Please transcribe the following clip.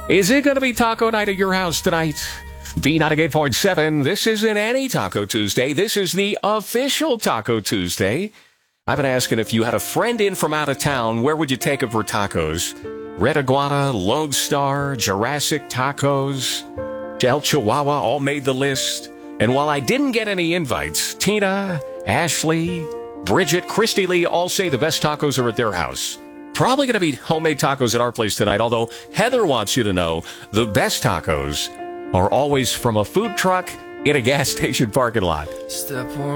Is it going to be taco night at your house tonight? B98.7, this isn't any Taco Tuesday. This is the official Taco Tuesday. I've been asking if you had a friend in from out of town, where would you take them for tacos? Red Iguana, Lodestar, Jurassic Tacos, El Chihuahua all made the list. And while I didn't get any invites, Tina, Ashley, Bridget, Christy Lee all say the best tacos are at their house. Probably going to be homemade tacos at our place tonight, although Heather wants you to know the best tacos are always from a food truck in a gas station parking lot. Step one.